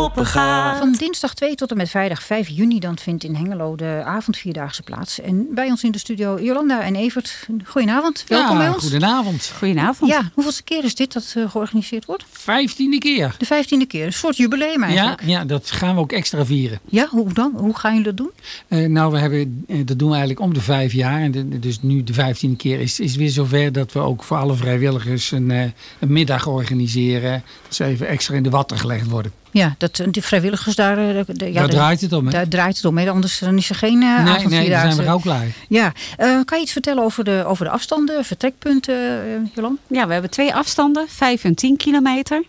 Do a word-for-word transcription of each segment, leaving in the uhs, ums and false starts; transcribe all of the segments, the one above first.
open gaat. Van dinsdag twee tot en met vrijdag vijf juni dan vindt in Hengelo de avondvierdaagse plaats. En bij ons in de studio Jolanda en Evert. Goedenavond, welkom ja, bij ons. Goedenavond. Goedenavond. Ja, hoeveelste keer is dit dat uh, georganiseerd wordt? Vijftiende keer. De vijftiende keer, een soort jubileum eigenlijk. Ja, ja, dat gaan we ook extra vieren. Ja, hoe dan? Hoe gaan jullie dat doen? Uh, nou, we hebben, uh, dat doen we eigenlijk om de vijf jaar. En de, dus nu de vijftiende keer is, is weer zover dat we ook voor alle vrijwilligers een, uh, een middag organiseren. Dat ze even extra in de watten gelegd worden. Ja, dat, de vrijwilligers daar... De, de, ja, daar de, draait het om, hè? Daar draait het om, hè? Anders dan is er geen uh, Nee, avond nee, dan zijn we er ook klaar. Ja, uh, kan je iets vertellen over de, over de afstanden, vertrekpunten, uh, Jolanda? Ja, we hebben twee afstanden, vijf en tien kilometer.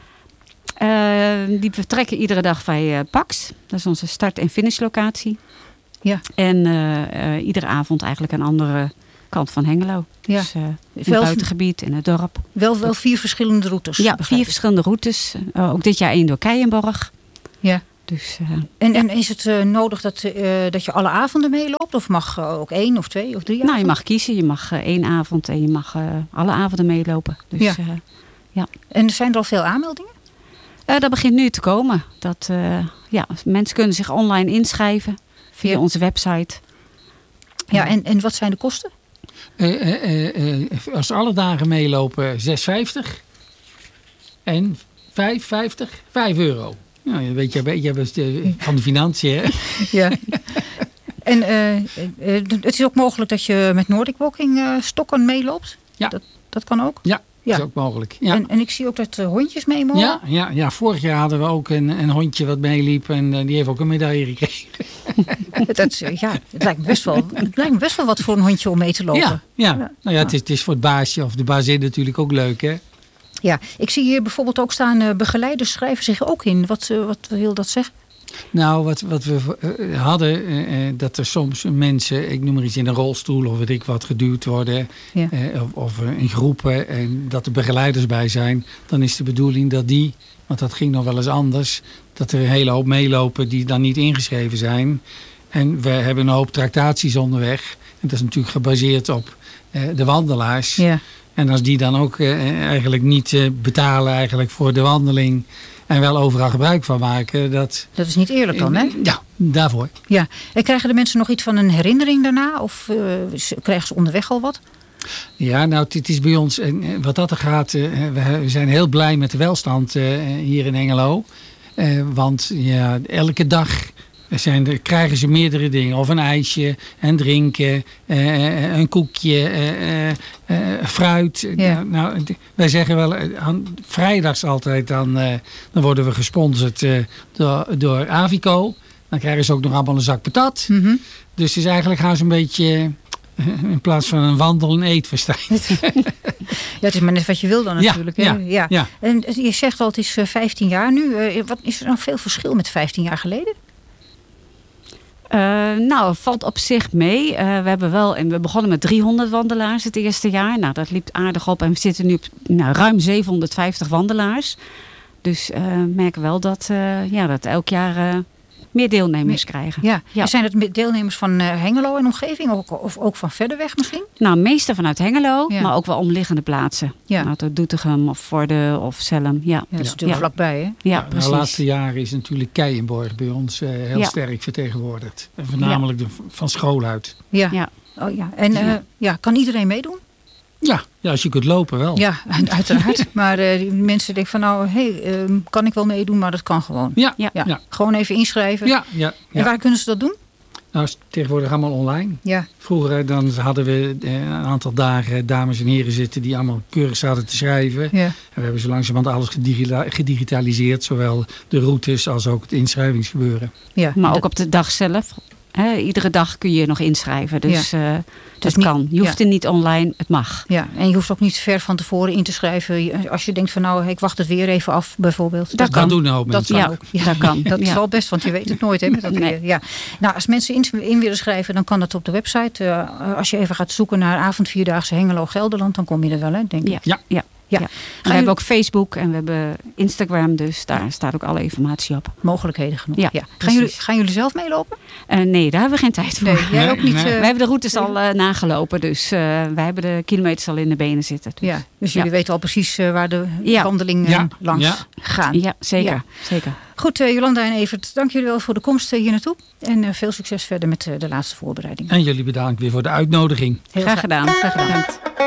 Uh, die vertrekken iedere dag bij uh, Pax. Dat is onze start- en finishlocatie. Ja. En uh, uh, iedere avond eigenlijk een andere kant van Hengelo. Ja. Dus uh, in het Wel- buitengebied, in het dorp. Wel, wel vier verschillende routes. Ja, begrijp vier ik. verschillende routes. Uh, ook dit jaar één door Keienborg. Ja. Dus, uh, En, ja. en is het uh, nodig dat, uh, dat je alle avonden meeloopt? Of mag uh, ook één of twee of drie Nou, je avonden? mag kiezen. Je mag uh, één avond en je mag uh, alle avonden meelopen. Dus Ja. uh, ja. En zijn er al veel aanmeldingen? Uh, dat begint nu te komen. Dat, uh, ja, mensen kunnen zich online inschrijven via Ja. onze website. Ja, en, en wat zijn de kosten? Uh, uh, uh, uh, als alle dagen meelopen, zes vijftig. En vijf vijftig, vijf euro. Nou, je weet je, weet je bent, uh, van de financiën, hè? Ja. En uh, uh, het is ook mogelijk dat je met Nordic Walking uh, stokken meeloopt? Ja. Dat, dat kan ook? Ja, Ja. dat is ook mogelijk. Ja. En, en ik zie ook dat uh, hondjes mee mogen? Ja, ja, ja, vorig jaar hadden we ook een, een hondje wat meeliep en uh, die heeft ook een medaille gekregen. Dat, is, uh, ja, het lijkt me best wel, het lijkt me best wel wat voor een hondje om mee te lopen. Ja, ja. Ja. Nou ja, het is, het is voor het baasje of de bazin natuurlijk ook leuk, hè? Ja, ik zie hier bijvoorbeeld ook staan, uh, begeleiders schrijven zich ook in. Wat, uh, wat wil dat zeggen? Nou, wat, wat we uh, hadden, uh, dat er soms mensen, ik noem maar iets, in een rolstoel of weet ik wat, geduwd worden. Ja. Uh, of, of uh, in groepen en dat er begeleiders bij zijn. Dan is de bedoeling dat die, want dat ging nog wel eens anders, dat er een hele hoop meelopen die dan niet ingeschreven zijn. En we hebben een hoop tractaties onderweg. En dat is natuurlijk gebaseerd op uh, de wandelaars. Ja. En als die dan ook uh, eigenlijk niet uh, betalen eigenlijk voor de wandeling en wel overal gebruik van maken. Dat, Dat is niet eerlijk dan, hè? Ja, daarvoor. Ja. En krijgen de mensen nog iets van een herinnering daarna? Of uh, krijgen ze onderweg al wat? Ja, nou, het is bij ons, en wat dat er gaat, uh, we zijn heel blij met de welstand uh, hier in Hengelo. Uh, want ja, elke dag zijn er, krijgen ze meerdere dingen. Of een ijsje, en drinken, uh, een koekje, uh, uh, uh, fruit. Ja. Nou, nou, wij zeggen wel, uh, aan vrijdags altijd, dan, uh, dan worden we gesponsord uh, door, door Avico. Dan krijgen ze ook nog allemaal een zak patat. Mm-hmm. Dus het is eigenlijk gaan ze een beetje, uh, in plaats van een wandel, een eetverstijn. Ja, het is maar net wat je wil dan Ja, natuurlijk. hè? ja, ja. ja. En je zegt al, het is uh, vijftien jaar nu. Uh, wat is er nou veel verschil met vijftien jaar geleden? Uh, nou, het valt op zich mee. Uh, we hebben wel, en we begonnen met driehonderd wandelaars het eerste jaar. Nou, dat liep aardig op en we zitten nu op nou, ruim zevenhonderdvijftig wandelaars. Dus uh, we merken wel dat, uh, ja, dat elk jaar uh, meer deelnemers krijgen. Ja. Ja. En zijn het deelnemers van uh, Hengelo en omgeving? Of, of ook van verder weg misschien? Nou, meeste vanuit Hengelo, Ja. maar ook wel omliggende plaatsen. Ja. Nou, tot Doetinchem of Vorden of Zelhem. Ja, Ja, dat is natuurlijk Ja. vlakbij, hè? ja Nou, precies. de laatste jaren is natuurlijk Keienborg bij ons uh, heel Ja. sterk vertegenwoordigd. En voornamelijk de, van school uit. Ja. Ja. Oh, ja. En uh, Ja. ja, kan iedereen meedoen? Ja, ja, als je kunt lopen wel. Ja, uiteraard. Maar uh, die mensen denken van nou, hé, hey, uh, kan ik wel meedoen, maar dat kan gewoon. Ja, Ja. ja, Ja. ja. Gewoon even inschrijven. ja, ja, ja. En waar kunnen ze dat doen? Nou, is tegenwoordig allemaal online. Ja. Vroeger dan hadden we eh, een aantal dagen dames en heren zitten die allemaal keurig zaten te schrijven. Ja. En we hebben zo langzamerhand alles gedigita- gedigitaliseerd. Zowel de routes als ook het inschrijvingsgebeuren. Ja. Maar Dat- ook op de dag zelf. Hè, iedere dag kun je nog inschrijven. Dus uh, dat niet- kan. Je hoeft ja. er niet online. Het mag. Ja, en je hoeft ook niet ver van tevoren in te schrijven. Je- Als je denkt van nou, ik wacht het weer even af bijvoorbeeld. Dat Dat kan. kan doen een hoop Dat mensen. kan Ja, ook. Ja. dat kan. Dat is Ja. wel best, want je weet het nooit. Hè, met dat Nee. weer. Ja. Nou, als mensen in, in willen schrijven, dan kan dat op de website. Uh, als je even gaat zoeken naar avondvierdaagse Hengelo Gelderland, dan kom je er wel, hè, denk ik. Ja. Ja. Ja. Ja. Ja. We hebben ook Facebook en we hebben Instagram, dus daar staat ook alle informatie op. Mogelijkheden genoeg. Ja, ja. Gaan, jullie, gaan jullie zelf meelopen? Uh, nee, daar hebben we geen tijd voor. Nee, jij ook niet. Nee. Uh, we hebben de routes al uh, nagelopen, dus uh, wij hebben de kilometers al in de benen zitten. Dus, ja, dus jullie ja. weten al precies uh, waar de ja. wandelingen ja. langs ja. gaan. Ja, zeker. Ja. zeker. Goed, uh, Jolanda en Evert, dank jullie wel voor de komst uh, hier naartoe. En uh, veel succes verder met uh, de laatste voorbereidingen. En jullie bedankt weer voor de uitnodiging. Heel graag gedaan. Graag gedaan. Bedankt.